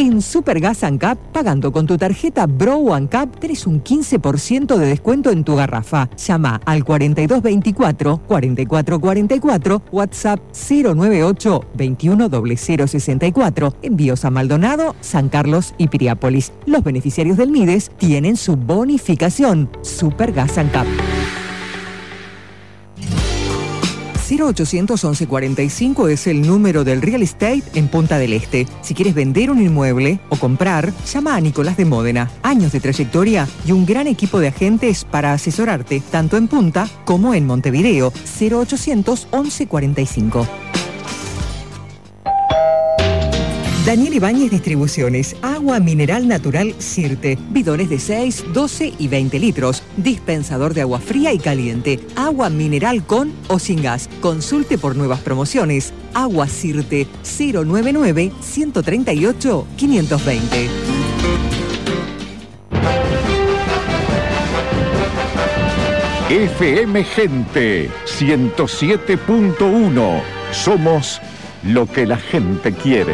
En Supergas ANCAP, pagando con tu tarjeta Bro ANCAP, tenés un 15% de descuento en tu garrafa. Llama al 4224-4444, WhatsApp 098-210064. Envíos a Maldonado, San Carlos y Piriápolis. Los beneficiarios del MIDES tienen su bonificación. Supergas ANCAP. 0800 1145 es el número del real estate en Punta del Este. Si quieres vender un inmueble o comprar, llama a Nicolás de Módena. Años de trayectoria y un gran equipo de agentes para asesorarte, tanto en Punta como en Montevideo. 0800 1145. Daniel Ibáñez Distribuciones, agua mineral natural Sirte, bidones de 6, 12 y 20 litros, dispensador de agua fría y caliente, agua mineral con o sin gas. Consulte por nuevas promociones. Agua Sirte, 099-138-520. FM Gente 107.1. Somos lo que la gente quiere.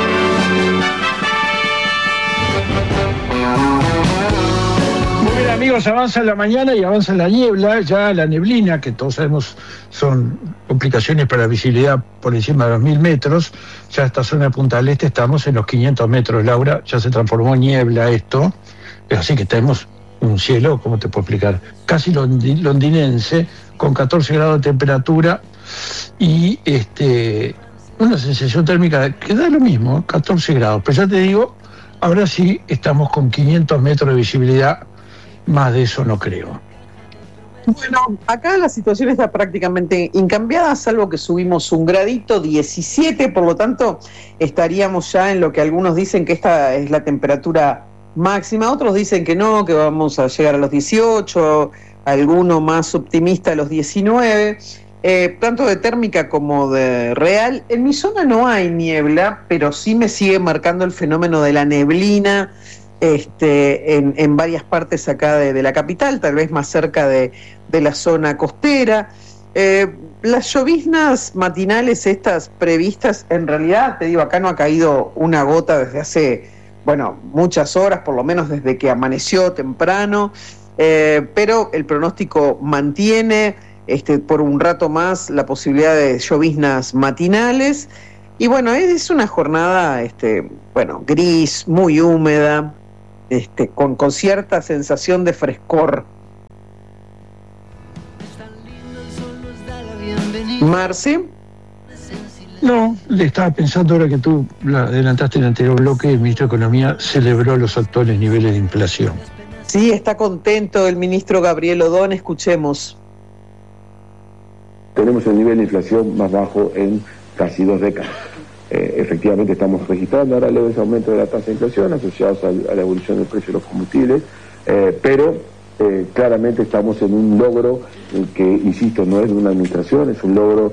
Amigos, avanza la mañana y avanza la niebla, ya la neblina, que todos sabemos son complicaciones para la visibilidad por encima de los 1000 metros. Ya esta zona de Punta del Este estamos en los 500 metros, Laura, ya se transformó en niebla esto, así que tenemos un cielo, ¿cómo te puedo explicar? Casi londinense, con 14 grados de temperatura y una sensación térmica que da lo mismo, 14 grados, pero ya te digo, ahora sí estamos con 500 metros de visibilidad. Más de eso no creo. Bueno, acá la situación está prácticamente incambiada, salvo que subimos un gradito, 17, por lo tanto estaríamos ya en lo que algunos dicen que esta es la temperatura máxima, otros dicen que no, que vamos a llegar a los 18, alguno más optimista a los 19, tanto de térmica como de real. En mi zona no hay niebla, pero sí me sigue marcando el fenómeno de la neblina, en varias partes acá de la capital, tal vez más cerca de la zona costera. Las lloviznas matinales estas previstas, en realidad, te digo, acá no ha caído una gota desde hace, muchas horas, por lo menos desde que amaneció temprano, pero el pronóstico mantiene por un rato más la posibilidad de lloviznas matinales. Y es una jornada, gris, muy húmeda, con cierta sensación de frescor. Marce. No, le estaba pensando ahora que tú la adelantaste en el anterior bloque, el ministro de Economía celebró los actuales niveles de inflación. Sí, está contento el ministro Gabriel Odón, escuchemos. Tenemos el nivel de inflación más bajo en casi 2 décadas. Efectivamente estamos registrando ahora leves aumentos de la tasa de inflación asociados a la evolución del precio de los combustibles, pero claramente estamos en un logro que, insisto, no es de una administración, es un logro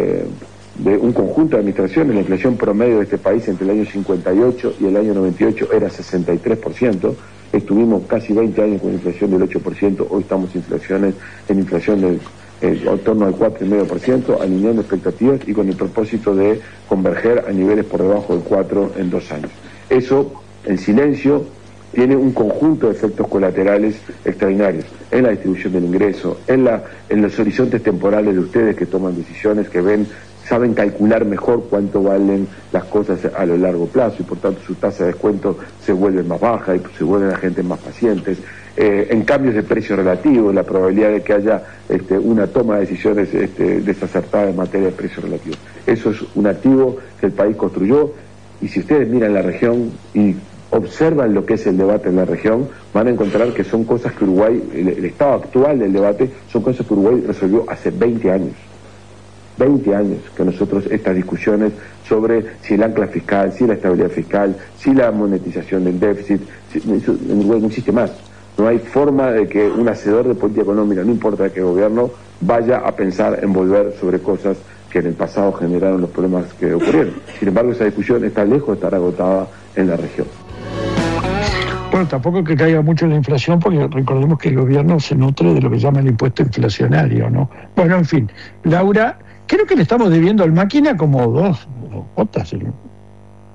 de un conjunto de administraciones. La inflación promedio de este país entre el año 58 y el año 98 era 63%, estuvimos casi 20 años con inflación del 8%, hoy estamos en inflación del en torno al 4,5%, alineando expectativas y con el propósito de converger a niveles por debajo del 4 en 2 años. Eso, en silencio, tiene un conjunto de efectos colaterales extraordinarios en la distribución del ingreso, en los horizontes temporales de ustedes que toman decisiones, que saben calcular mejor cuánto valen las cosas a lo largo plazo y por tanto su tasa de descuento se vuelve más baja y se vuelven agentes más pacientes. En cambios de precio relativo, la probabilidad de que haya una toma de decisiones desacertada en materia de precio relativo. Eso es un activo que el país construyó, y si ustedes miran la región y observan lo que es el debate en la región, van a encontrar que son cosas que Uruguay, el estado actual del debate, son cosas que Uruguay resolvió hace 20 años. 20 años que nosotros estas discusiones sobre si el ancla fiscal, si la estabilidad fiscal, si la monetización del déficit, en Uruguay no existe más. No hay forma de que un hacedor de política económica, no importa de qué gobierno, vaya a pensar en volver sobre cosas que en el pasado generaron los problemas que ocurrieron. Sin embargo, esa discusión está lejos de estar agotada en la región. Bueno, tampoco que caiga mucho la inflación, porque recordemos que el gobierno se nutre de lo que llama el impuesto inflacionario, ¿no? Bueno, en fin, Laura, creo que le estamos debiendo al máquina como 2 cuotas.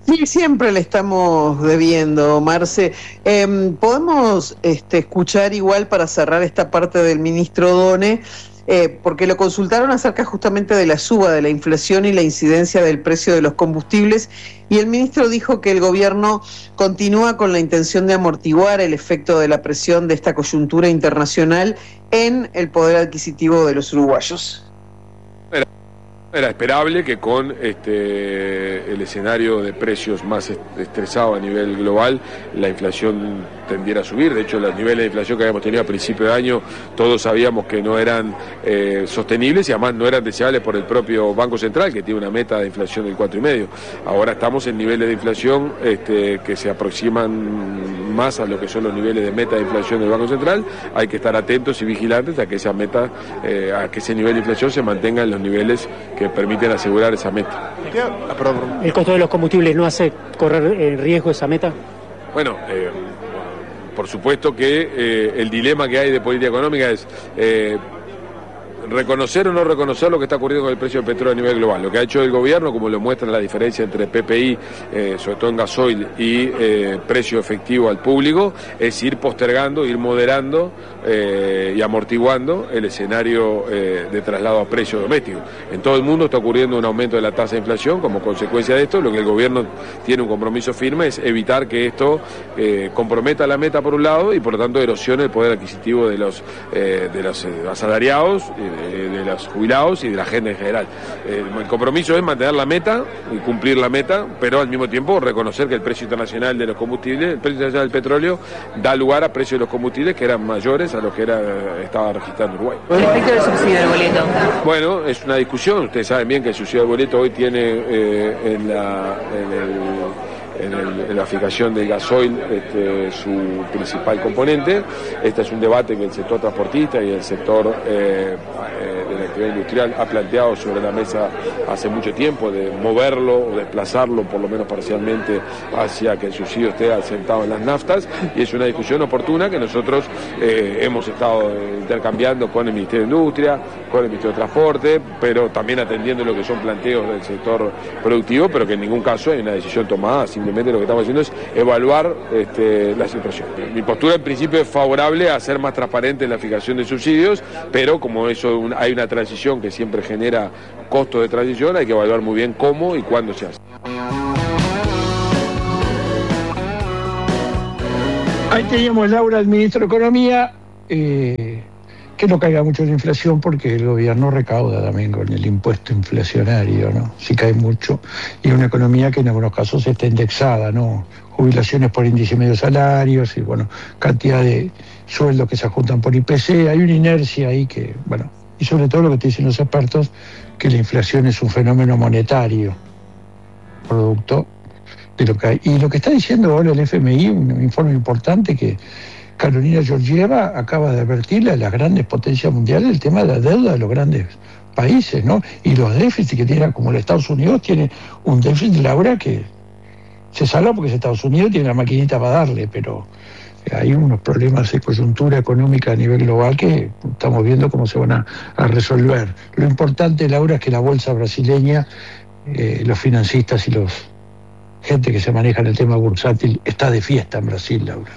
Sí, siempre le estamos debiendo, Marce. Podemos escuchar igual para cerrar esta parte del ministro Done, porque lo consultaron acerca justamente de la suba de la inflación y la incidencia del precio de los combustibles, y el ministro dijo que el gobierno continúa con la intención de amortiguar el efecto de la presión de esta coyuntura internacional en el poder adquisitivo de los uruguayos. Era esperable que con el escenario de precios más estresado a nivel global, la inflación tendiera a subir. De hecho, los niveles de inflación que habíamos tenido a principio de año, todos sabíamos que no eran sostenibles y además no eran deseables por el propio Banco Central, que tiene una meta de inflación del 4,5. Ahora estamos en niveles de inflación que se aproximan más a lo que son los niveles de meta de inflación del Banco Central. Hay que estar atentos y vigilantes a que esa meta, a que ese nivel de inflación se mantenga en los niveles que permiten asegurar esa meta. ¿El costo de los combustibles no hace correr en riesgo esa meta? Bueno, por supuesto que el dilema que hay de política económica es reconocer o no reconocer lo que está ocurriendo con el precio del petróleo a nivel global. Lo que ha hecho el gobierno, como lo muestra la diferencia entre PPI, sobre todo en gasoil, y precio efectivo al público, es ir postergando, ir moderando y amortiguando el escenario de traslado a precio doméstico. En todo el mundo está ocurriendo un aumento de la tasa de inflación como consecuencia de esto. Lo que el gobierno tiene un compromiso firme es evitar que esto comprometa la meta por un lado y por lo tanto erosione el poder adquisitivo de los asalariados, de los jubilados y de la gente en general. El compromiso es mantener la meta y cumplir la meta, pero al mismo tiempo reconocer que el precio internacional de los combustibles, el precio internacional del petróleo, da lugar a precios de los combustibles que eran mayores a los que estaba registrando Uruguay. Respecto del subsidio del boleto. Bueno, es una discusión. Ustedes saben bien que el subsidio del boleto hoy tiene en la fijación del gasoil su principal componente. Este es un debate que el sector transportista y el sector de la actividad industrial ha planteado sobre la mesa hace mucho tiempo, de moverlo o desplazarlo por lo menos parcialmente hacia que el subsidio esté asentado en las naftas, y es una discusión oportuna que nosotros hemos estado intercambiando con el Ministerio de Industria, con el Ministerio de Transporte, pero también atendiendo lo que son planteos del sector productivo, pero que en ningún caso hay una decisión tomada. Simplemente lo que estamos haciendo es evaluar la situación. Mi postura en principio es favorable a ser más transparente en la fijación de subsidios, pero como eso hay una transición que siempre genera costos de transición, hay que evaluar muy bien cómo y cuándo se hace. Ahí teníamos, Laura, el ministro de Economía, que no caiga mucho la inflación porque el gobierno recauda también con el impuesto inflacionario, ¿no? Si cae mucho, y una economía que en algunos casos está indexada, ¿no? Jubilaciones por índice medio salarios y, bueno, cantidad de sueldos que se ajustan por IPC. Hay una inercia ahí que, bueno, y sobre todo lo que te dicen los expertos, que la inflación es un fenómeno monetario, producto de lo que hay. Y lo que está diciendo ahora el FMI, un informe importante que Carolina Georgieva acaba de advertirle a las grandes potencias mundiales el tema de la deuda de los grandes países, ¿no? Y los déficits que tienen, como los Estados Unidos, tiene un déficit, Laura, que se salva porque Estados Unidos tiene la maquinita para darle, pero hay unos problemas de coyuntura económica a nivel global que estamos viendo cómo se van a resolver. Lo importante, Laura, es que la bolsa brasileña, los financistas y los gente que se maneja en el tema bursátil está de fiesta en Brasil, Laura.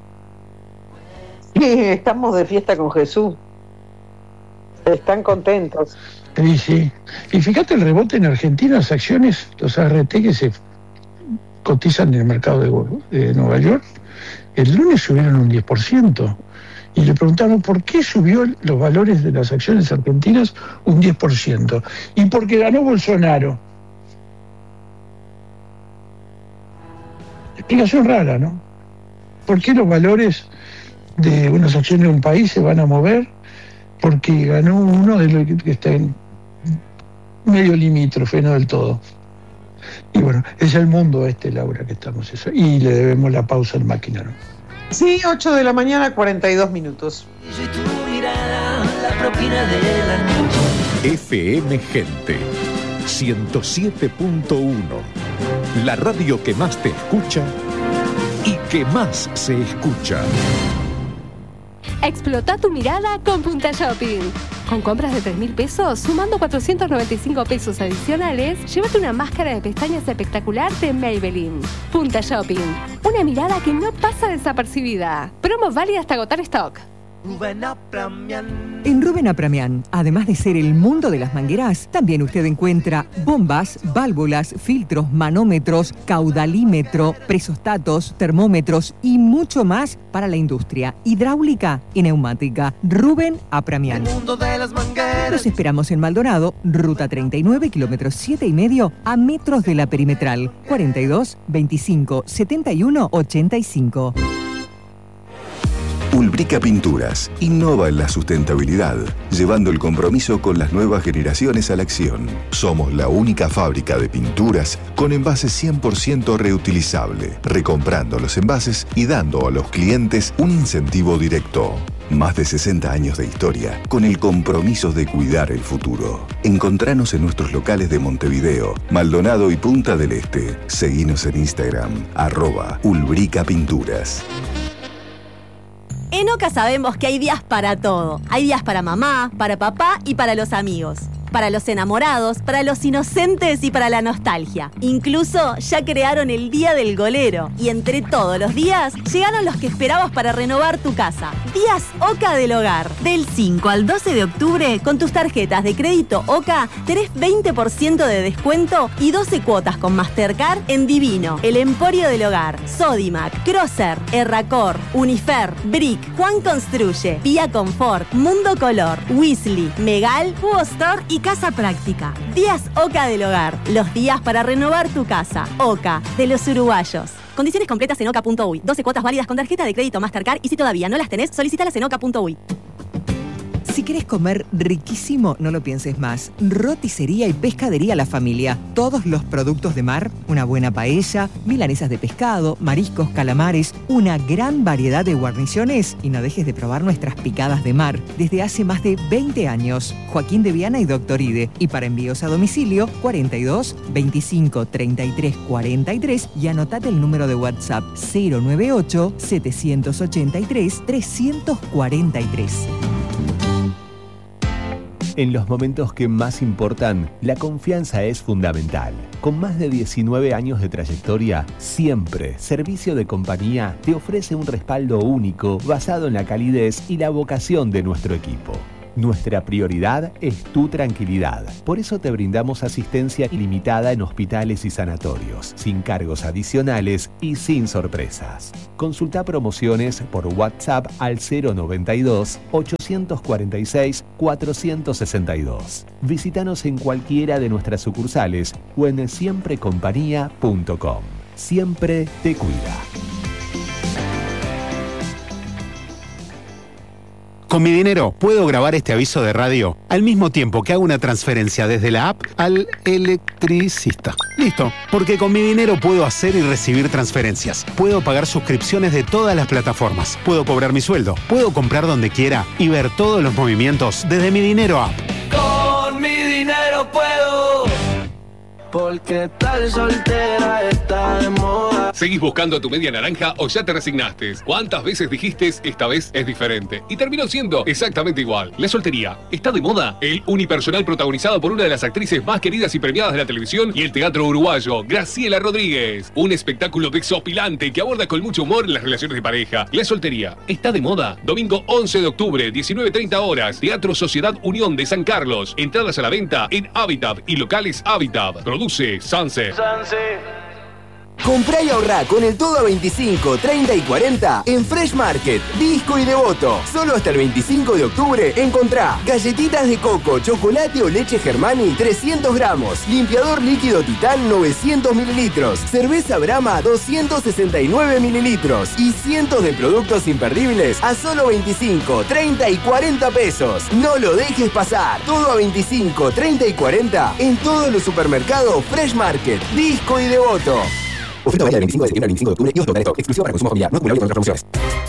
Estamos de fiesta con Jesús. Están contentos. Sí. Y fíjate el rebote en Argentina, las acciones, los ART que se cotizan en el mercado de Nueva York, el lunes subieron un 10%. Y le preguntamos por qué subió los valores de las acciones argentinas un 10%. Y porque ganó Bolsonaro. Explicación rara, ¿no? ¿Por qué los valores de unas acciones de un país se van a mover? Porque ganó uno de los que está en medio limítrofe, no del todo. Y bueno, es el mundo Laura, que estamos eso. Y le debemos la pausa al máquina, ¿no? Sí, 8 de la mañana, 42 minutos. FM Gente 107.1, la radio que más te escucha y que más se escucha. Explota tu mirada con Punta Shopping. Con compras de 3.000 pesos, sumando 495 pesos adicionales, llévate una máscara de pestañas espectacular de Maybelline. Punta Shopping. Una mirada que no pasa desapercibida. Promo válida hasta agotar stock. En Rubén Apramián, además de ser el mundo de las mangueras, también usted encuentra bombas, válvulas, filtros, manómetros, caudalímetro, presostatos, termómetros y mucho más para la industria hidráulica y neumática. Rubén Apramián. El mundo de las mangueras. Los esperamos en Maldonado, ruta 39, kilómetros 7,5, a metros de la perimetral. 42 25 71 85. Ulbrica Pinturas innova en la sustentabilidad, llevando el compromiso con las nuevas generaciones a la acción. Somos la única fábrica de pinturas con envases 100% reutilizable, recomprando los envases y dando a los clientes un incentivo directo. Más de 60 años de historia, con el compromiso de cuidar el futuro. Encontranos en nuestros locales de Montevideo, Maldonado y Punta del Este. Seguinos en Instagram, @Ulbrica Pinturas. En Oca sabemos que hay días para todo. Hay días para mamá, para papá y para los amigos. Para los enamorados, para los inocentes y para la nostalgia. Incluso ya crearon el Día del Golero. Y entre todos los días, llegaron los que esperabas para renovar tu casa. Días Oca del Hogar. Del 5 al 12 de octubre, con tus tarjetas de crédito Oca, tenés 20% de descuento y 12 cuotas con Mastercard en Divino, El Emporio del Hogar, Sodimac, Crosser, Erracor, Unifer, Brick, Juan Construye, Vía Confort, Mundo Color, Weasley, Megal, Hugo Store y Casa Práctica. Días Oca del Hogar. Los días para renovar tu casa. Oca, de los uruguayos. Condiciones completas en oca.uy. 12 cuotas válidas con tarjeta de crédito Mastercard y si todavía no las tenés, solicítalas en oca.uy. Si querés comer riquísimo, no lo pienses más. Roticería y Pescadería La Familia. Todos los productos de mar, una buena paella, milanesas de pescado, mariscos, calamares, una gran variedad de guarniciones y no dejes de probar nuestras picadas de mar. Desde hace más de 20 años. Joaquín de Viana y Doctor Ide. Y para envíos a domicilio, 42 25 33 43 y anotate el número de WhatsApp 098 783 343. En los momentos que más importan, la confianza es fundamental. Con más de 19 años de trayectoria, siempre Servicio de Compañía te ofrece un respaldo único basado en la calidez y la vocación de nuestro equipo. Nuestra prioridad es tu tranquilidad. Por eso te brindamos asistencia ilimitada en hospitales y sanatorios, sin cargos adicionales y sin sorpresas. Consulta promociones por WhatsApp al 092 846 462. Visítanos en cualquiera de nuestras sucursales o en siemprecompañía.com. Siempre te cuida. Con mi dinero puedo grabar este aviso de radio al mismo tiempo que hago una transferencia desde la app al electricista. Listo, porque con mi dinero puedo hacer y recibir transferencias. Puedo pagar suscripciones de todas las plataformas. Puedo cobrar mi sueldo. Puedo comprar donde quiera y ver todos los movimientos desde mi dinero app. Con mi dinero puedo. Porque tal soltera está de moda. ¿Seguís buscando a tu media naranja o ya te resignaste? ¿Cuántas veces dijiste esta vez es diferente? Y terminó siendo exactamente igual. La soltería está de moda. El unipersonal protagonizado por una de las actrices más queridas y premiadas de la televisión y el teatro uruguayo, Graciela Rodríguez. Un espectáculo desopilante que aborda con mucho humor las relaciones de pareja. La soltería está de moda. Domingo 11 de octubre, 19:30 horas. Teatro Sociedad Unión de San Carlos. Entradas a la venta en Habitat y locales Habitat. Produce Sunset. Comprá y ahorrá con el todo a 25, 30 y 40 en Fresh Market, Disco y Devoto. Solo hasta el 25 de octubre encontrá galletitas de coco, chocolate o leche Germani 300 gramos, limpiador líquido Titán 900 mililitros, cerveza Brahma 269 mililitros y cientos de productos imperdibles a solo 25, 30 y 40 pesos. No lo dejes pasar. Todo a 25, 30 y 40 en todos los supermercados Fresh Market, Disco y Devoto. Oferta válida del 25 de septiembre al 25 de octubre y hasta agotar stock. Exclusivo para consumo familiar. No acumulable con otras promociones.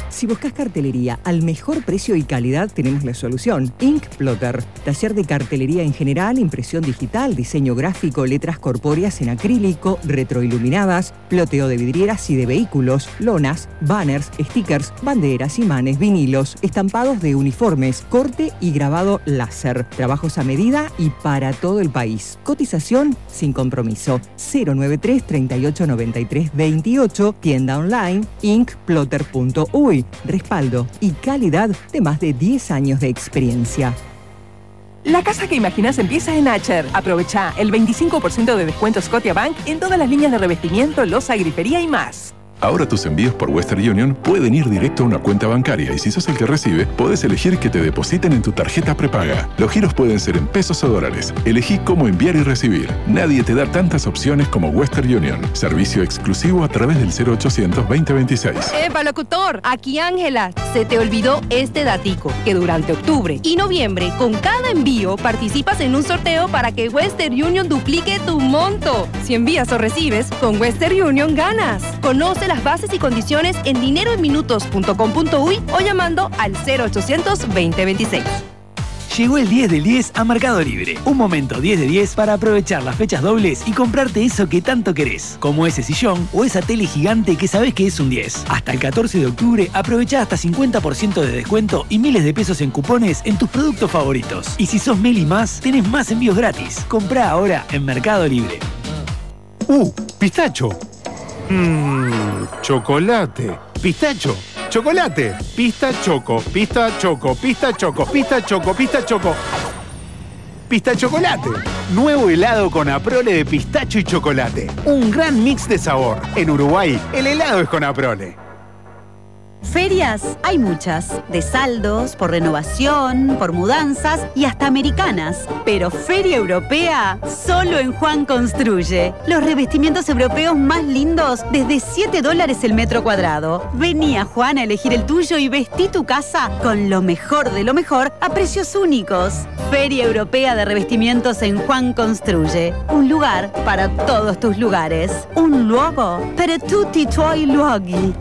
Si buscas cartelería al mejor precio y calidad, tenemos la solución. Ink Plotter. Taller de cartelería en general, impresión digital, diseño gráfico, letras corpóreas en acrílico, retroiluminadas, ploteo de vidrieras y de vehículos, lonas, banners, stickers, banderas, imanes, vinilos, estampados de uniformes, corte y grabado láser. Trabajos a medida y para todo el país. Cotización sin compromiso. 093 38 93 28. Tienda online inkplotter.uy. Respaldo y calidad de más de 10 años de experiencia. La casa que imaginas empieza en Acher. Aprovecha el 25% de descuento Scotiabank en todas las líneas de revestimiento, loza, grifería y más. Ahora tus envíos por Western Union pueden ir directo a una cuenta bancaria y si sos el que recibe, podés elegir que te depositen en tu tarjeta prepaga. Los giros pueden ser en pesos o dólares. Elegí cómo enviar y recibir. Nadie te da tantas opciones como Western Union. Servicio exclusivo a través del 0800 2026. ¡Epa, locutor! Aquí Ángela. Se te olvidó este datico, que durante octubre y noviembre, con cada envío, participas en un sorteo para que Western Union duplique tu monto. Si envías o recibes, con Western Union ganas. Conoce las bases y condiciones en dineroenminutos.com.uy o llamando al 0800 2026. Llegó el 10 del 10 a Mercado Libre. Un momento 10 de 10 para aprovechar las fechas dobles y comprarte eso que tanto querés, como ese sillón o esa tele gigante que sabés que es un 10. Hasta el 14 de octubre aprovechá hasta 50% de descuento y miles de pesos en cupones en tus productos favoritos. Y si sos Meli Más, tenés más envíos gratis. Comprá ahora en Mercado Libre. Pistacho. Chocolate. Pistacho. Chocolate. Pista choco. Pista choco. Pista choco. Pista choco. Pista choco. Pista chocolate. Nuevo helado con Aprole de pistacho y chocolate. Un gran mix de sabor. En Uruguay, el helado es con Aprole. Ferias hay muchas, de saldos, por renovación, por mudanzas y hasta americanas. Pero Feria Europea solo en Juan Construye. Los revestimientos europeos más lindos desde $7 el metro cuadrado. Vení a Juan a elegir el tuyo y vestí tu casa con lo mejor de lo mejor a precios únicos. Feria Europea de Revestimientos en Juan Construye. Un lugar para todos tus lugares. Un luogo per tutti i tuoi luoghi.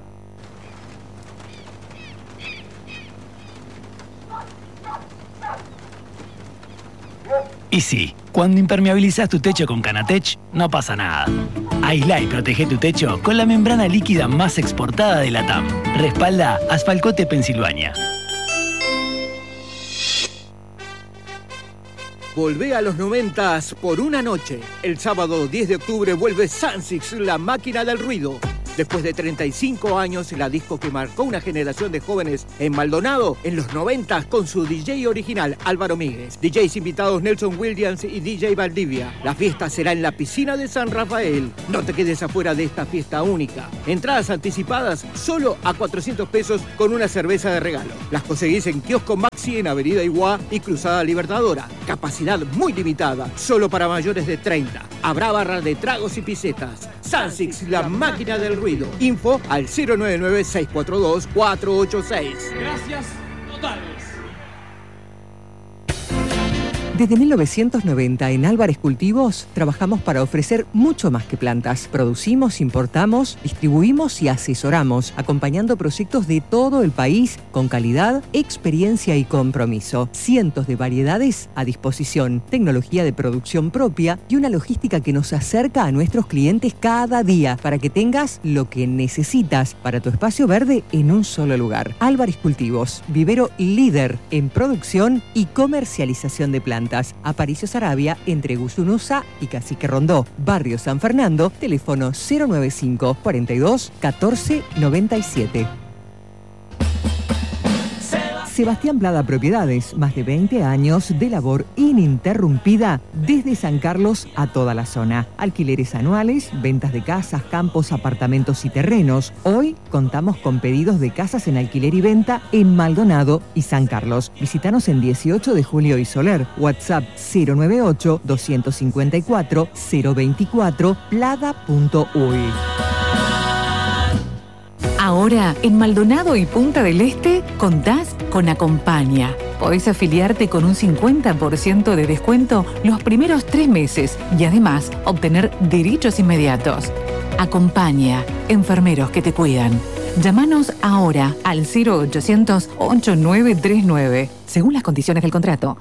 Y sí, cuando impermeabilizas tu techo con Canatech, no pasa nada. Aislá y protege tu techo con la membrana líquida más exportada de la TAM. Respalda Asfalcote Pensilvania. Volvé a los 90s por una noche. El sábado 10 de octubre vuelve Sansix, la máquina del ruido. Después de 35 años, la disco que marcó una generación de jóvenes en Maldonado, en los 90 con su DJ original, Álvaro Míguez. DJs invitados Nelson Williams y DJ Valdivia. La fiesta será en la piscina de San Rafael. No te quedes afuera de esta fiesta única. Entradas anticipadas solo a 400 pesos con una cerveza de regalo. Las conseguís en Kiosco Maxi en Avenida Iguá y Cruzada Libertadora. Capacidad muy limitada, solo para mayores de 30. Habrá barra de tragos y pisetas. Sansix, la máquina del ruido. Info al 099-642-486. Gracias totales. Desde 1990 en Álvarez Cultivos trabajamos para ofrecer mucho más que plantas. Producimos, importamos, distribuimos y asesoramos, acompañando proyectos de todo el país con calidad, experiencia y compromiso. Cientos de variedades a disposición, tecnología de producción propia y una logística que nos acerca a nuestros clientes cada día para que tengas lo que necesitas para tu espacio verde en un solo lugar. Álvarez Cultivos, vivero líder en producción y comercialización de plantas. Aparicio Saravia, entre Gusunusa y Cacique Rondó. Barrio San Fernando, teléfono 095 42 14 97. Sebastián Plada Propiedades, más de 20 años de labor ininterrumpida desde San Carlos a toda la zona. Alquileres anuales, ventas de casas, campos, apartamentos y terrenos. Hoy contamos con pedidos de casas en alquiler y venta en Maldonado y San Carlos. Visítanos en 18 de Julio y Soler. WhatsApp 098 254 024 plada.uy. Ahora, en Maldonado y Punta del Este, contás con Acompaña. Podés afiliarte con un 50% de descuento los primeros 3 meses y además obtener derechos inmediatos. Acompaña, enfermeros que te cuidan. Llámanos ahora al 0800-8939, según las condiciones del contrato.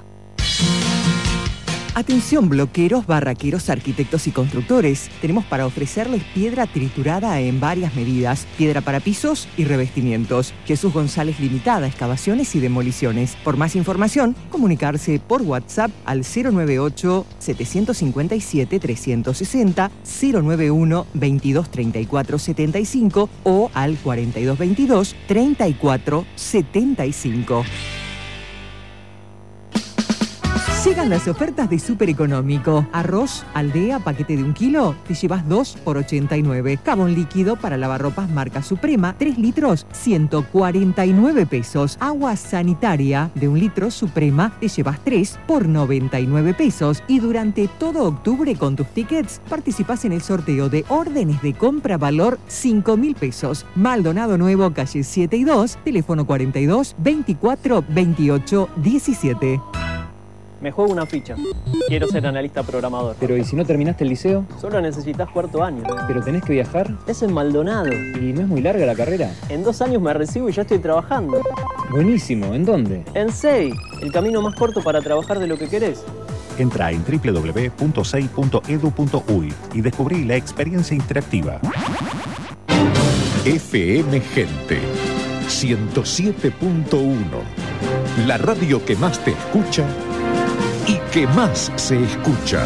Atención bloqueros, barraqueros, arquitectos y constructores. Tenemos para ofrecerles piedra triturada en varias medidas, piedra para pisos y revestimientos. Jesús González Limitada, excavaciones y demoliciones. Por más información, comunicarse por WhatsApp al 098-757-360, 091-2234-75 o al 4222-3475. Llegan las ofertas de Súper Económico. Arroz Aldea, paquete de 1 kilo, te llevas 2 por 89. Jabón líquido para lavarropas marca Suprema, 3 litros, 149 pesos. Agua sanitaria de 1 litro Suprema, te llevas 3 por 99 pesos. Y durante todo octubre con tus tickets, participás en el sorteo de órdenes de compra valor 5.000 pesos. Maldonado Nuevo, calle 7 y 2, teléfono 42 24 28 17. Me juego una ficha. Quiero ser analista programador. Pero ¿y si no terminaste el liceo? Solo necesitas 4º año. ¿Pero tenés que viajar? Es en Maldonado. ¿Y no es muy larga la carrera? En 2 años me recibo y ya estoy trabajando. Buenísimo. ¿En dónde? En SEI, el camino más corto para trabajar de lo que querés. Entra en www.sei.edu.uy y descubrí la experiencia interactiva. FM Gente 107.1. La radio que más te escucha y que más se escucha.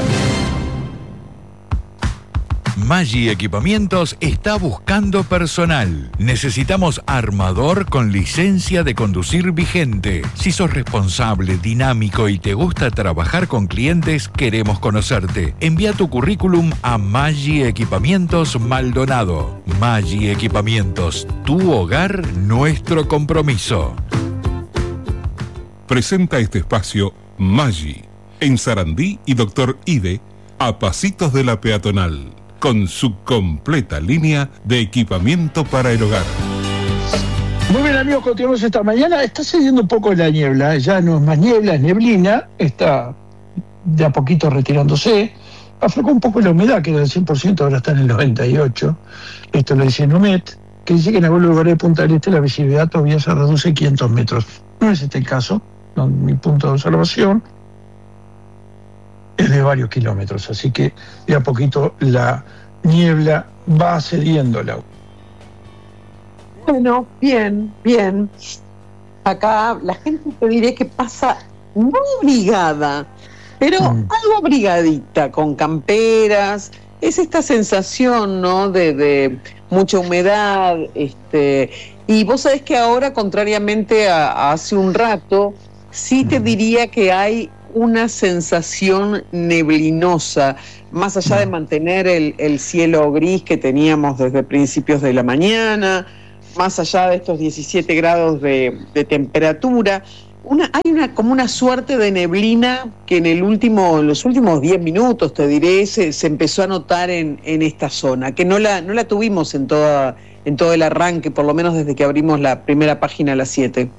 Maggi Equipamientos está buscando personal. Necesitamos armador con licencia de conducir vigente. Si sos responsable, dinámico y te gusta trabajar con clientes, queremos conocerte. Envía tu currículum a Maggi Equipamientos Maldonado. Maggi Equipamientos, tu hogar, nuestro compromiso. Presenta este espacio Maggi, en Sarandí y Doctor Ide, a pasitos de la peatonal, con su completa línea de equipamiento para el hogar. Muy bien, amigos, continuamos esta mañana. Está cediendo un poco la niebla, ya no es más niebla, es neblina, está de a poquito retirándose. Aflojó un poco la humedad, que era del 100%, ahora está en el 98%. Esto lo dice Numet, que dice que en algunos lugares de Punta del Este la visibilidad todavía se reduce 500 metros. No es este el caso, no, mi punto de observación es de varios kilómetros, así que de a poquito la niebla va cediendo el agua. Bueno, bien. Acá la gente te diré que pasa muy abrigada, pero algo abrigadita, con camperas. Es esta sensación, ¿no?, de mucha humedad. Y vos sabés que ahora, contrariamente a hace un rato, sí te diría que hay una sensación neblinosa, más allá de mantener el cielo gris que teníamos desde principios de la mañana, más allá de estos 17 grados de temperatura. Hay como una suerte de neblina que en los últimos 10 minutos, te diré, se empezó a notar en esta zona, que no la tuvimos en todo el arranque, por lo menos desde que abrimos la primera página a las 7.